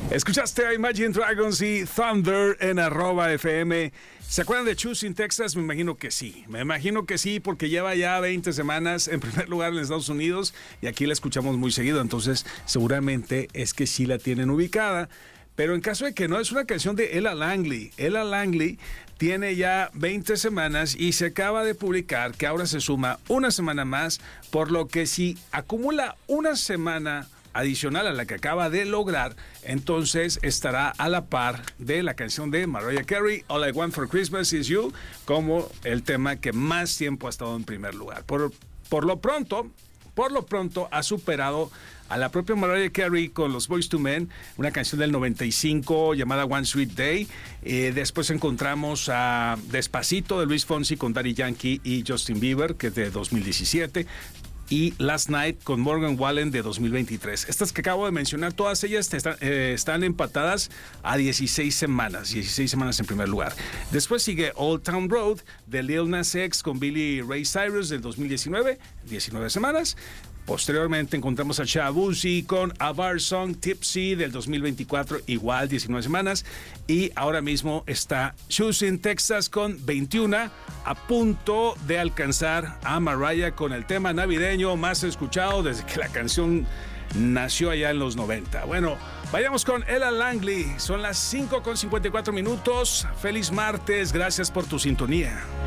Escuchaste a Imagine Dragons y Thunder en @FM. ¿Se acuerdan de Choosing Texas? Me imagino que sí. Porque lleva ya 20 semanas en primer lugar en Estados Unidos y aquí la escuchamos muy seguido. Entonces, seguramente es que sí la tienen ubicada. Pero en caso de que no, es una canción de Ella Langley. Ella Langley tiene ya 20 semanas y se acaba de publicar que ahora se suma una semana más, por lo que si acumula una semana adicional a la que acaba de lograr, entonces estará a la par de la canción de Mariah Carey, All I Want for Christmas Is You, como el tema que más tiempo ha estado en primer lugar. Por lo pronto ha superado a la propia Mariah Carey con los Boyz II Men, una canción del 95 llamada One Sweet Day. Después encontramos a Despacito de Luis Fonsi con Daddy Yankee y Justin Bieber, que es de 2017. Y Last Night con Morgan Wallen de 2023. Estas que acabo de mencionar, todas ellas están empatadas a 16 semanas en primer lugar. Después sigue Old Town Road de Lil Nas X con Billy Ray Cyrus del 2019, 19 semanas. Posteriormente encontramos a Shabuzi con A Bar Song Tipsy del 2024, igual 19 semanas. Y ahora mismo está Choosing Texas con 21, a punto de alcanzar a Mariah con el tema navideño más escuchado desde que la canción nació allá en los 90. Bueno, vayamos con Ella Langley. Son las 5:54. Feliz martes, gracias por tu sintonía.